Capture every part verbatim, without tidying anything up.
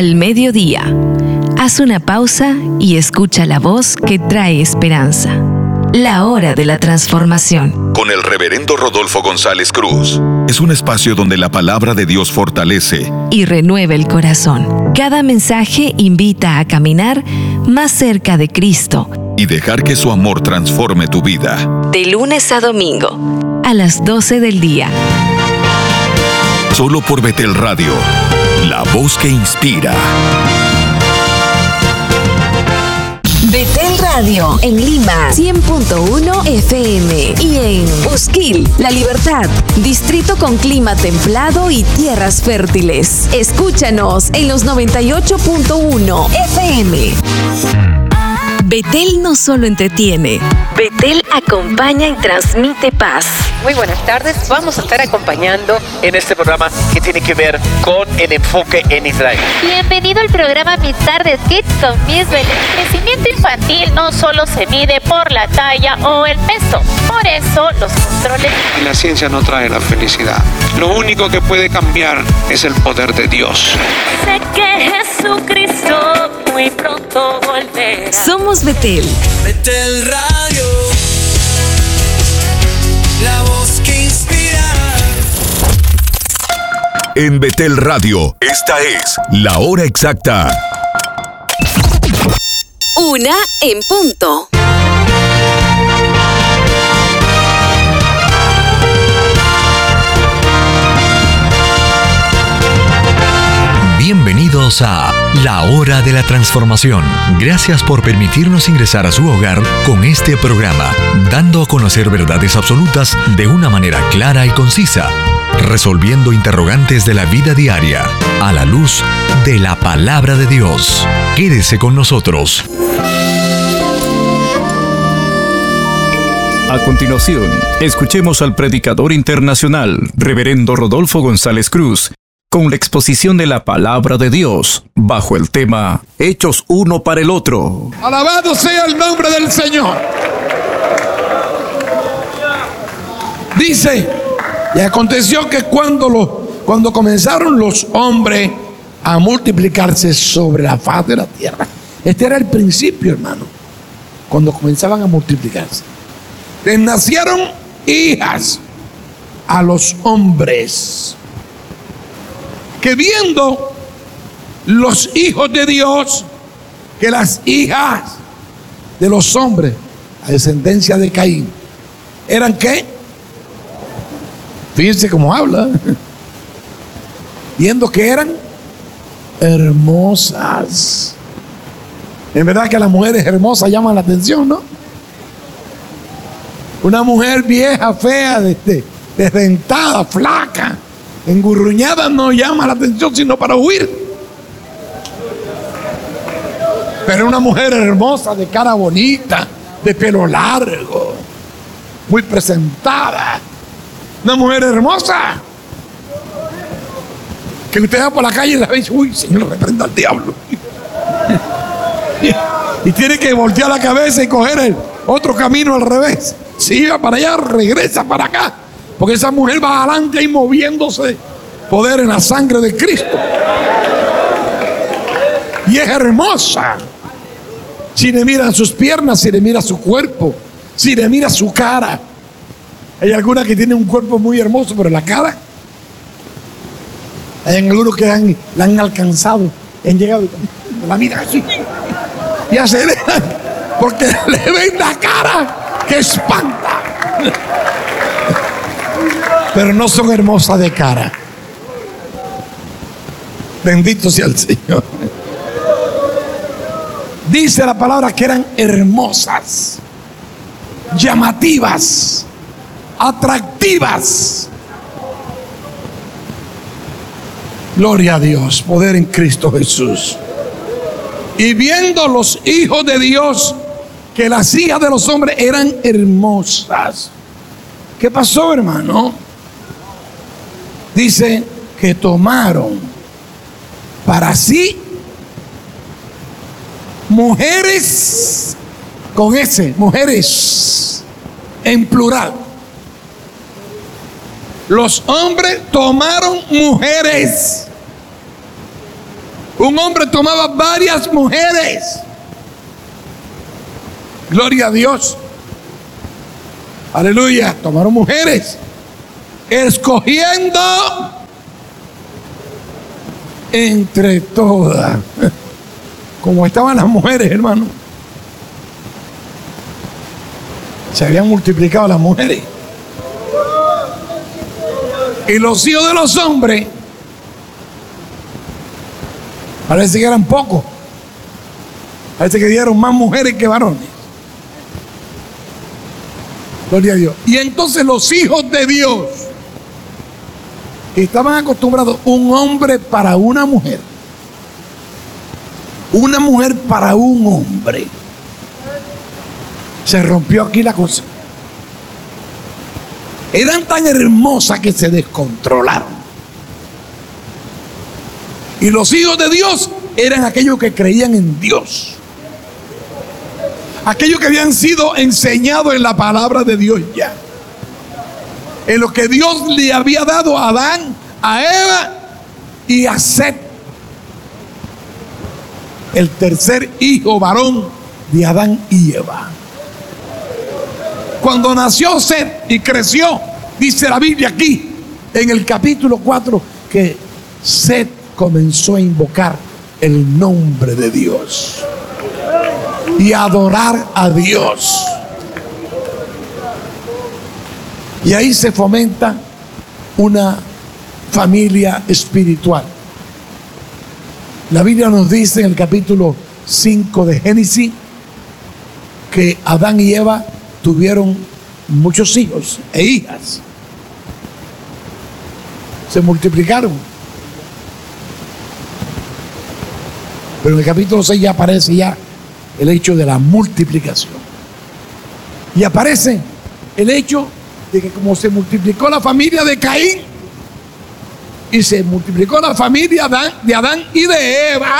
al mediodía. Haz una pausa y escucha la voz que trae esperanza. La hora de la transformación. Con el reverendo Rodolfo González Cruz. Es un espacio donde la palabra de Dios fortalece y renueva el corazón. Cada mensaje invita a caminar más cerca de Cristo y dejar que su amor transforme tu vida. De lunes a domingo, a las doce del día. Solo por Betel Radio, la voz que inspira. Betel Radio en Lima, cien punto uno F M, y en Usquil, La Libertad, distrito con clima templado y tierras fértiles. Escúchanos en los noventa y ocho punto uno F M. Betel no solo entretiene, Betel acompaña y transmite paz. Muy buenas tardes, vamos a estar acompañando en este programa que tiene que ver con el enfoque en Israel. Bienvenido al programa Mis Tardes Kids con Miss Belén. El crecimiento infantil no solo se mide por la talla o el peso, por eso los controles... Y la ciencia no trae la felicidad. Lo único que puede cambiar es el poder de Dios. Sé que Jesucristo muy pronto volverá. Somos Betel. Betel Radio, la voz que inspira. En Betel Radio, esta es la hora exacta. Una en punto. Bienvenidos a La Hora de la Transformación. Gracias por permitirnos ingresar a su hogar con este programa, dando a conocer verdades absolutas de una manera clara y concisa, resolviendo interrogantes de la vida diaria a la luz de la palabra de Dios. Quédese con nosotros. A continuación, escuchemos al predicador internacional, reverendo Rodolfo González Cruz, con la exposición de la palabra de Dios, bajo el tema Hechos uno para el otro. Alabado sea el nombre del Señor. Dice, y aconteció que cuando, lo, cuando comenzaron los hombres a multiplicarse sobre la faz de la tierra, este era el principio, hermano, cuando comenzaban a multiplicarse, les nacieron hijas a los hombres, que viendo los hijos de Dios que las hijas de los hombres, a descendencia de Caín, ¿eran qué? Fíjense cómo habla. Viendo que eran hermosas. En verdad que las mujeres hermosas llaman la atención, ¿no? Una mujer vieja, fea, este, desdentada, flaca, engurruñada no llama la atención sino para huir. Pero una mujer hermosa, de cara bonita, de pelo largo, muy presentada, una mujer hermosa que usted va por la calle y la ve y dice, uy, Señor, reprenda al diablo. Y, y tiene que voltear la cabeza y coger el otro camino al revés. Si iba para allá, regresa para acá, porque esa mujer va adelante y moviéndose poder en la sangre de Cristo. Y es hermosa. Si le miran sus piernas, si le mira su cuerpo, si le mira su cara. Hay algunas que tienen un cuerpo muy hermoso, pero la cara, hay algunos que han, la han alcanzado, han llegado, la miran así y aceleran, porque le ven la cara que espanta. Pero no son hermosas de cara. Bendito sea el Señor. Dice la palabra que eran hermosas, llamativas, atractivas. Gloria a Dios, poder en Cristo Jesús. Y viendo los hijos de Dios que las hijas de los hombres eran hermosas. ¿Qué pasó, hermano? Dice que tomaron para sí mujeres, con ese, mujeres en plural. Los hombres tomaron mujeres. Un hombre tomaba varias mujeres. Gloria a Dios. Aleluya. Tomaron mujeres, escogiendo entre todas. Como estaban las mujeres, hermano, se habían multiplicado las mujeres. Y los hijos de los hombres parece que eran pocos. Parece que dieron más mujeres que varones. Gloria a Dios. Y entonces los hijos de Dios estaban acostumbrados un hombre para una mujer, una mujer para un hombre. Se rompió aquí la cosa. Eran tan hermosas que se descontrolaron. Y los hijos de Dios eran aquellos que creían en Dios, aquellos que habían sido enseñados en la palabra de Dios ya, en lo que Dios le había dado a Adán, a Eva y a Set, el tercer hijo varón de Adán y Eva. Cuando nació Set y creció, dice la Biblia aquí en el capítulo cuatro que Set comenzó a invocar el nombre de Dios y a adorar a Dios. Y ahí se fomenta una familia espiritual. La Biblia nos dice en el capítulo cinco de Génesis que Adán y Eva tuvieron muchos hijos e hijas. Se multiplicaron. Pero en el capítulo seis ya aparece ya el hecho de la multiplicación. Y aparece el hecho de que como se multiplicó la familia de Caín y se multiplicó la familia de Adán y de Eva,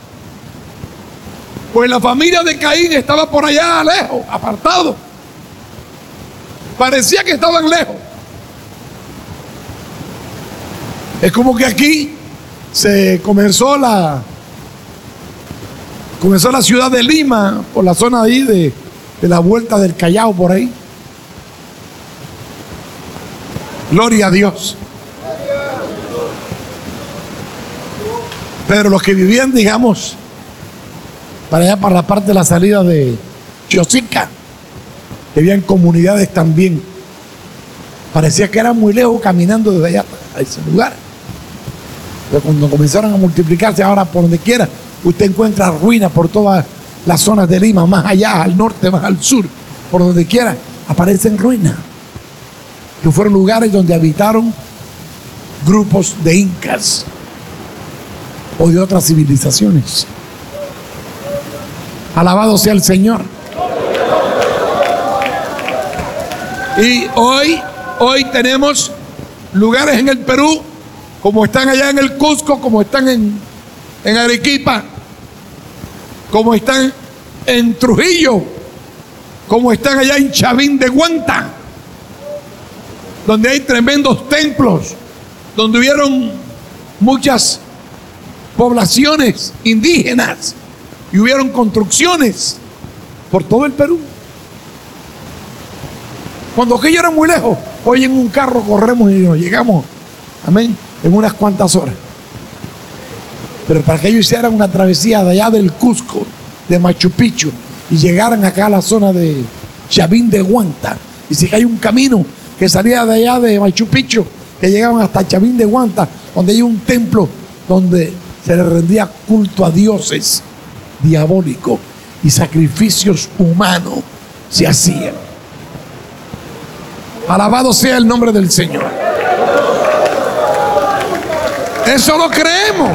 pues la familia de Caín estaba por allá lejos, apartado. Parecía que estaban lejos. Es como que aquí se comenzó la comenzó la ciudad de Lima, por la zona ahí de, de la vuelta del Callao, por ahí. Gloria a Dios. Pero los que vivían, digamos, para allá, para la parte de la salida de Chosica, que habían comunidades también, parecía que eran muy lejos caminando desde allá a ese lugar. Pero cuando comenzaron a multiplicarse, ahora por donde quiera, usted encuentra ruinas por todas las zonas de Lima, más allá, al norte, más al sur, por donde quiera, aparecen ruinas. Que fueron lugares donde habitaron grupos de incas o de otras civilizaciones. Alabado sea el Señor. Y hoy, hoy tenemos lugares en el Perú, como están allá en el Cusco, como están en, en Arequipa, como están en Trujillo, como están allá en Chavín de Guanta, donde hay tremendos templos, donde hubieron muchas poblaciones indígenas y hubieron construcciones por todo el Perú. Cuando aquello era muy lejos, hoy en un carro corremos y nos llegamos, amén, en unas cuantas horas. Pero para que ellos hicieran una travesía de allá del Cusco, de Machu Picchu, y llegaran acá a la zona de Chavín de Guanta, y si hay un camino que salía de allá de Machu Picchu, que llegaban hasta Chavín de Guanta, donde hay un templo donde se le rendía culto a dioses diabólicos y sacrificios humanos se hacían. Alabado sea el nombre del Señor. Eso lo creemos.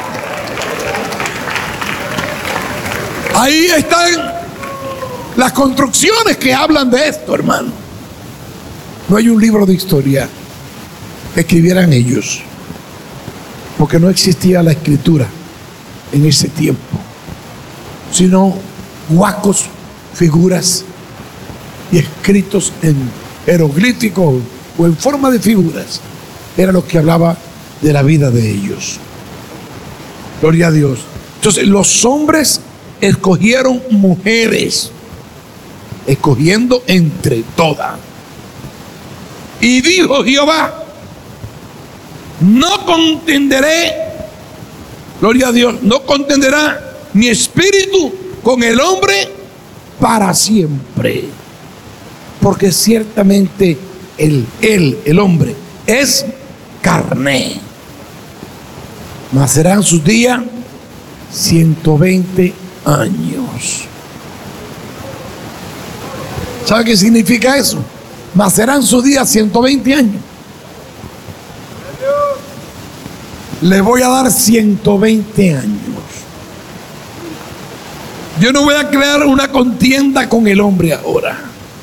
Ahí están las construcciones que hablan de esto, hermano. No hay un libro de historia que escribieran ellos, porque no existía la escritura en ese tiempo, sino huacos, figuras y escritos en jeroglíficos o en forma de figuras. Era lo que hablaba de la vida de ellos. Gloria a Dios. Entonces los hombres escogieron mujeres, escogiendo entre todas. Y dijo Jehová: no contenderé, gloria a Dios, no contenderá mi espíritu con el hombre para siempre. Porque ciertamente él, él, el hombre, es carne. Mas serán sus días ciento veinte años. ¿Sabe qué significa eso? Mas serán sus días ciento veinte años. Le voy a dar ciento veinte años. Yo no voy a crear una contienda con el hombre ahora.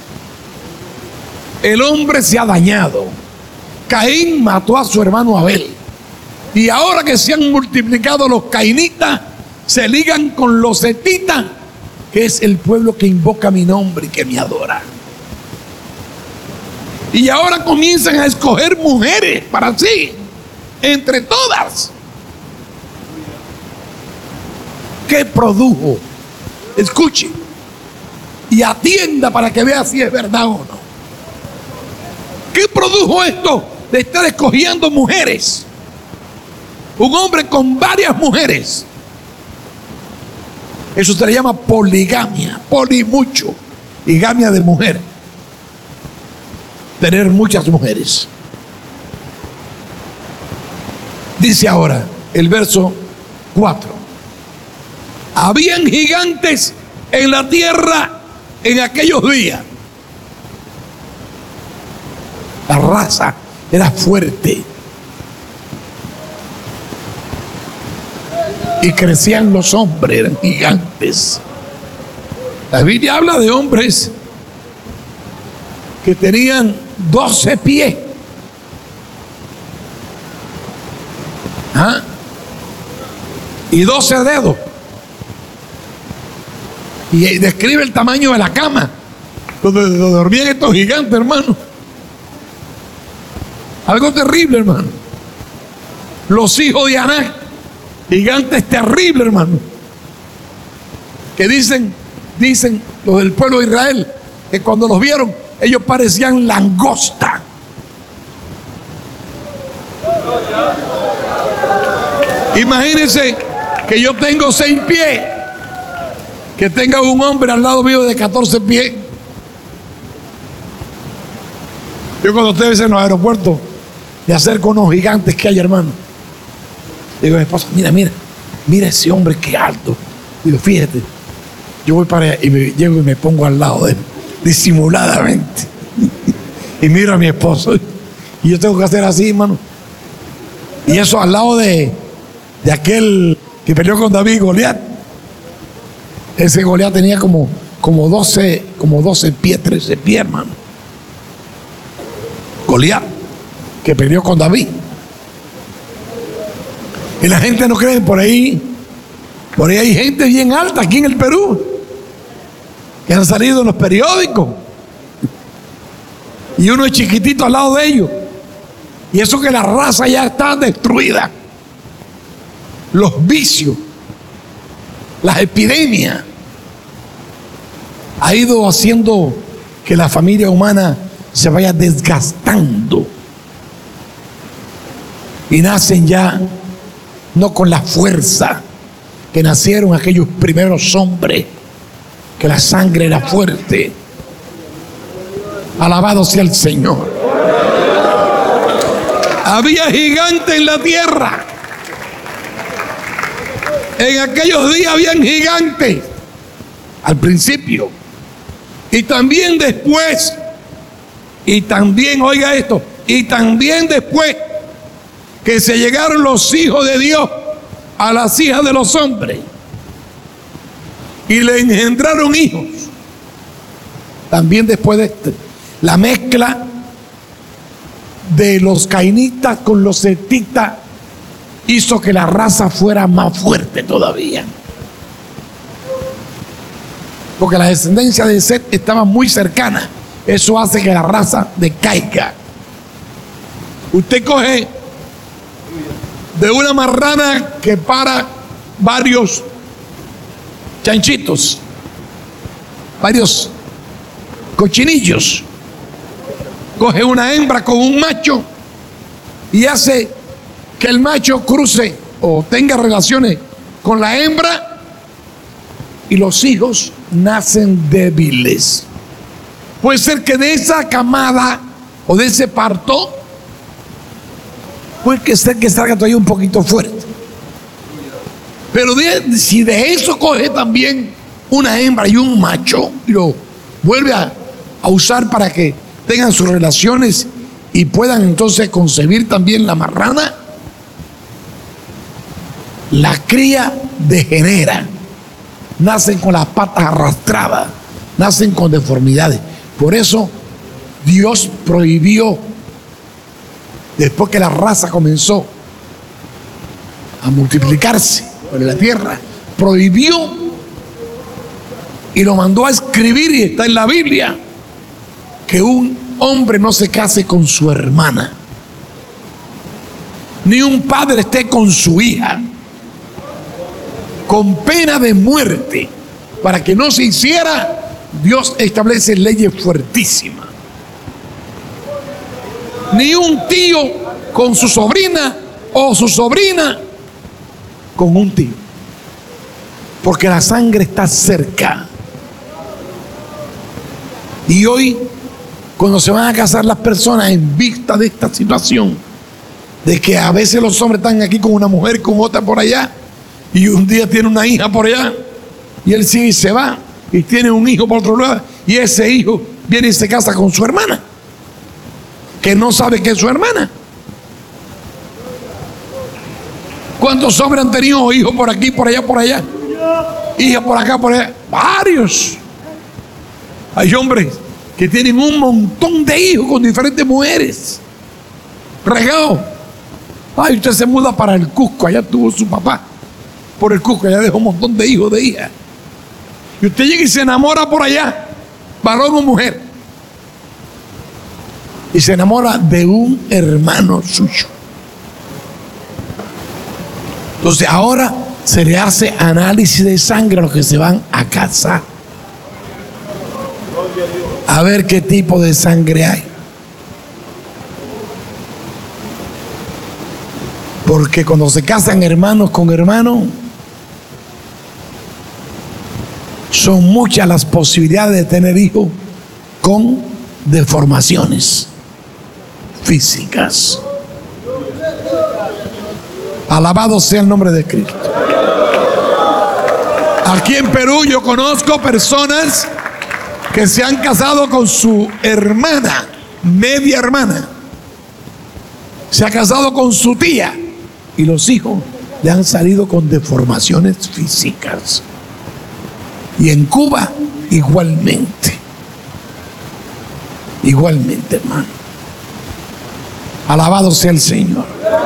El hombre se ha dañado. Caín mató a su hermano Abel. Y ahora que se han multiplicado los cainitas, se ligan con los setitas, que es el pueblo que invoca mi nombre y que me adora. Y ahora comienzan a escoger mujeres para sí, entre todas. ¿Qué produjo? Escuche y atienda para que vea si es verdad o no. ¿Qué produjo esto de estar escogiendo mujeres? Un hombre con varias mujeres. Eso se le llama poligamia, polimucho, y gamia de mujer. Tener muchas mujeres. Dice ahora el verso cuatro. Habían gigantes en la tierra en aquellos días. La raza era fuerte. Y crecían los hombres, eran gigantes. La Biblia habla de hombres que tenían doce pies. ¿Ah? Y doce dedos. Y describe el tamaño de la cama donde, donde dormían estos gigantes, hermano. Algo terrible, hermano. Los hijos de Aná, gigantes terribles, hermano. Que dicen, dicen los del pueblo de Israel, que cuando los vieron, ellos parecían langosta. Imagínense que yo tengo seis pies, que tenga un hombre al lado mío de catorce pies. Yo cuando ustedes en los aeropuertos me acerco a unos gigantes que hay, hermano. Digo a mi esposa: mira, mira, mira ese hombre que alto. Digo, fíjate, yo voy para allá y me, llego y me pongo al lado de él, disimuladamente. Y miro a mi esposo y yo tengo que hacer así, hermano. Y eso al lado de, de aquel que peleó con David, Goliat. Ese Goliat tenía como, como doce, como doce pies, trece pies, hermano. Goliat, que peleó con David. Y la gente no cree, por ahí, por ahí hay gente bien alta aquí en el Perú, que han salido en los periódicos. Y uno es chiquitito al lado de ellos. Y eso que la raza ya está destruida. Los vicios, las epidemias, ha ido haciendo que la familia humana se vaya desgastando. Y nacen ya no con la fuerza que nacieron aquellos primeros hombres, que la sangre era fuerte. Alabado sea el Señor. Había gigantes en la tierra. En aquellos días habían gigantes. Al principio. Y también después. Y también, oiga esto, y también después que se llegaron los hijos de Dios a las hijas de los hombres y le engendraron hijos. También después de este, la mezcla de los cainitas con los setitas hizo que la raza fuera más fuerte todavía. Porque la descendencia de Set estaba muy cercana. Eso hace que la raza decaiga. Usted coge de una marrana que para varios chanchitos, varios cochinillos. Coge una hembra con un macho y hace que el macho cruce o tenga relaciones con la hembra y los hijos nacen débiles. Puede ser que de esa camada o de ese parto puede ser que salga todavía un poquito fuerte. Pero de, si de eso coge también una hembra y un macho y lo vuelve a, a usar para que tengan sus relaciones y puedan entonces concebir también la marrana, la cría degenera, nacen con las patas arrastradas, nacen con deformidades. Por eso Dios prohibió, después que la raza comenzó a multiplicarse en la tierra, prohibió y lo mandó a escribir, y está en la Biblia, que un hombre no se case con su hermana, ni un padre esté con su hija, con pena de muerte. Para que no se hiciera, Dios establece leyes fuertísimas. Ni un tío con su sobrina o su sobrina con un tío, porque la sangre está cerca. Y hoy, cuando se van a casar las personas, en vista de esta situación, de que a veces los hombres están aquí con una mujer, con otra por allá, y un día tiene una hija por allá, y él sigue y se va, y tiene un hijo por otro lado, y ese hijo viene y se casa con su hermana, que no sabe que es su hermana. ¿Cuántos hombres han tenido hijos por aquí, por allá, por allá? Hijas por acá, por allá. Varios. Hay hombres que tienen un montón de hijos con diferentes mujeres. Regados. Ay, usted se muda para el Cusco, allá tuvo su papá. Por el Cusco, allá dejó un montón de hijos, de hijas. Y usted llega y se enamora por allá, varón o mujer. Y se enamora de un hermano suyo. Entonces ahora se le hace análisis de sangre a los que se van a casar, a ver qué tipo de sangre hay. Porque cuando se casan hermanos con hermanos, son muchas las posibilidades de tener hijos con deformaciones físicas. Alabado sea el nombre de Cristo. Aquí en Perú yo conozco personas que se han casado con su hermana, media hermana. Se ha casado con su tía y los hijos le han salido con deformaciones físicas. Y en Cuba igualmente. Igualmente, hermano. Alabado sea el Señor.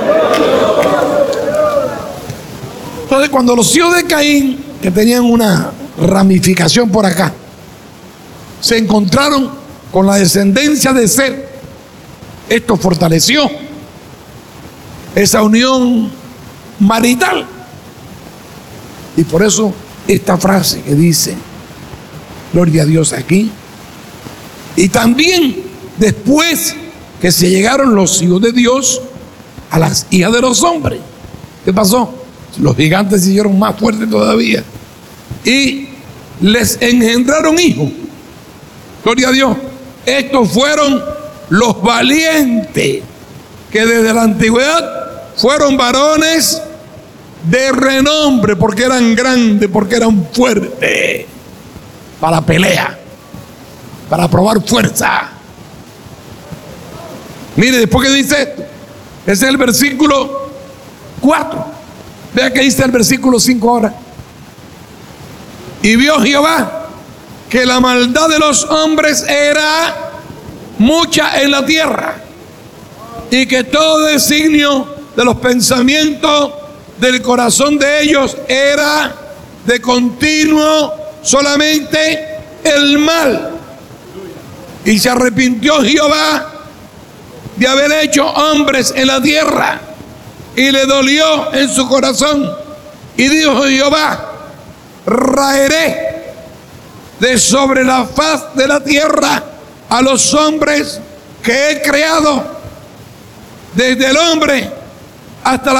Entonces, cuando los hijos de Caín, que tenían una ramificación por acá, se encontraron con la descendencia de Set, esto fortaleció esa unión marital. Y por eso esta frase que dice, gloria a Dios aquí. Y también después que se llegaron los hijos de Dios a las hijas de los hombres, ¿qué pasó? Los gigantes se hicieron más fuertes todavía y les engendraron hijos. Gloria a Dios. Estos fueron los valientes, que desde la antigüedad fueron varones de renombre, porque eran grandes, porque eran fuertes para pelea, para probar fuerza. Mire, después que dice esto, ese es el versículo cuatro. Vea que dice el versículo cinco ahora. Y vio Jehová que la maldad de los hombres era mucha en la tierra, y que todo designio de los pensamientos del corazón de ellos era de continuo solamente el mal. Y se arrepintió Jehová de haber hecho hombres en la tierra, y le dolió en su corazón Y dijo Jehová, raeré de sobre la faz de la tierra a los hombres que he creado, desde el hombre hasta la